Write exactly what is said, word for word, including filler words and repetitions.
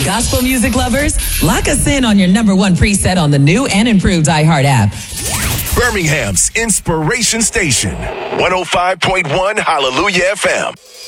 Gospel music lovers, lock us in on your number one preset on the new and improved iHeart app. Birmingham's Inspiration Station, one oh five point one Hallelujah F M.